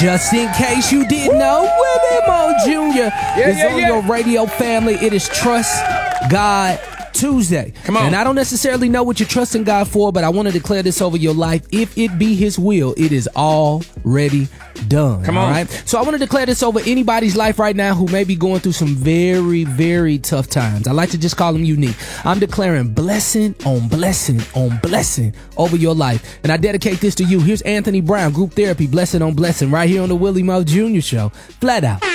Just in case you didn't know, Willie Mo Jr. is on your radio family. It is Trust God Tuesday. Come on. And I don't necessarily know what you're trusting God for, but I want to declare this over your life. If it be his will, it is already done. Come on. All right? So I want to declare this over anybody's life right now who may be going through some very, very tough times. I like to just call them unique. I'm declaring blessing on blessing on blessing over your life. And I dedicate this to you. Here's Anthony Brown, Group Therapy, Blessing on Blessing, right here on the Willie Mo Jr. Show. Flat out.